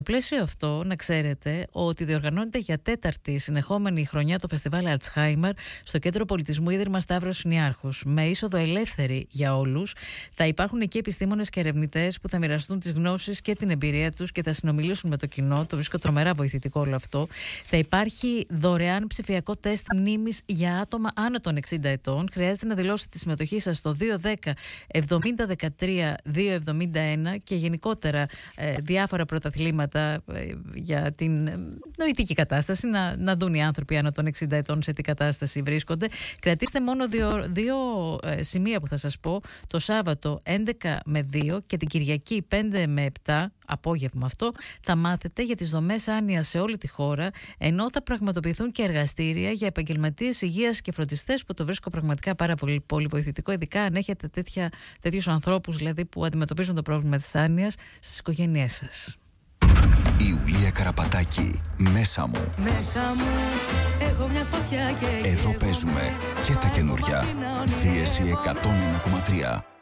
Στο πλαίσιο αυτό, να ξέρετε ότι διοργανώνεται για τέταρτη συνεχόμενη χρονιά το φεστιβάλ Αλτσχάιμερ στο Κέντρο Πολιτισμού Ίδρυμα Σταύρος Νιάρχος. Με είσοδο ελεύθερη για όλους. Θα υπάρχουν εκεί επιστήμονες και ερευνητές που θα μοιραστούν τις γνώσεις και την εμπειρία τους και θα συνομιλήσουν με το κοινό. Το βρίσκω τρομερά βοηθητικό όλο αυτό. Θα υπάρχει δωρεάν ψηφιακό τεστ μνήμης για άτομα άνω των 60 ετών. Χρειάζεται να δηλώσετε τη συμμετοχή σας στο 210 70 13 271 και γενικότερα διάφορα πρωταθλήματα για την νοητική κατάσταση, να δουν οι άνθρωποι άνω των 60 ετών σε τι κατάσταση βρίσκονται. Κρατήστε μόνο δύο σημεία που θα σας πω. Το Σάββατο 11 με 2 και την Κυριακή 5 με 7, απόγευμα αυτό, θα μάθετε για τις δομές άνοιας σε όλη τη χώρα, ενώ θα πραγματοποιηθούν και εργαστήρια για επαγγελματίες υγείας και φροντιστές, που το βρίσκω πραγματικά πάρα πολύ, πολύ βοηθητικό, ειδικά αν έχετε τέτοιους ανθρώπους δηλαδή, που αντιμετωπίζουν το πρόβλημα της άνοιας στις οικογένειές σας. Η Ιουλία Καραπατάκη, μέσα μου. Μέσα μου έχω μια φωτιά και εδώ παίζουμε και τα καινούρια. Δίεση 101,3.